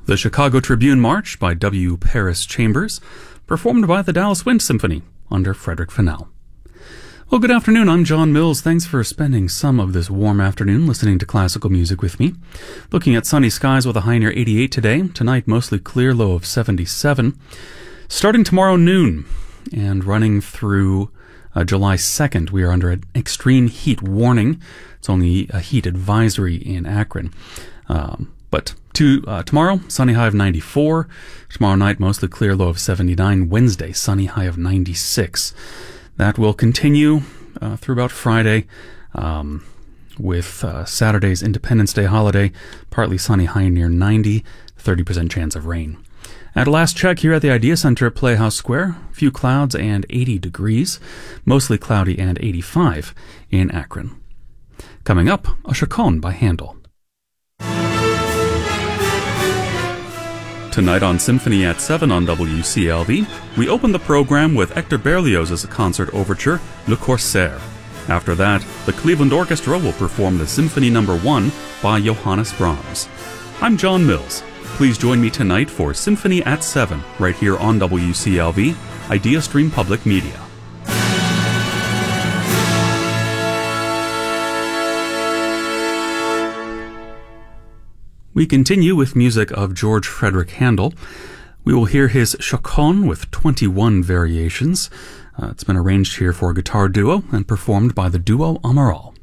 The Chicago Tribune March by W. Paris Chambers, performed by the Dallas Wind Symphony under Frederick Fennell. Well, good afternoon. I'm John Mills. Thanks for spending some of this warm afternoon listening to classical music with me. Looking at sunny skies with a high near 88 today. Tonight, mostly clear, low of 77. Starting tomorrow noon and running through July 2nd, we are under an extreme heat warning. It's only a heat advisory in Akron. But tomorrow, sunny high of 94. Tomorrow night, mostly clear, low of 79. Wednesday, sunny high of 96. That will continue through about Friday with Saturday's Independence Day holiday. Partly sunny, high near 90. 30% chance of rain. At a last check here at the Idea Center at Playhouse Square, few clouds and 80 degrees. Mostly cloudy and 85 in Akron. Coming up, a chaconne by Handel. Tonight on Symphony at 7 on WCLV, we open the program with Hector Berlioz's concert overture, Le Corsaire. After that, the Cleveland Orchestra will perform the Symphony No. 1 by Johannes Brahms. I'm John Mills. Please join me tonight for Symphony at 7, right here on WCLV, Idea Stream Public Media. We continue with music of George Frederick Handel. We will hear his chaconne with 21 variations. It's been arranged here for a guitar duo and performed by the Duo Amaral.